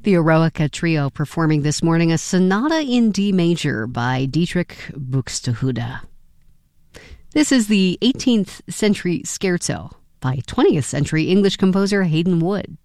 The Eroica Trio performing this morning a Sonata in D major by Dietrich Buxtehude. This is the 18th century scherzo by 20th century English composer Haydn Wood.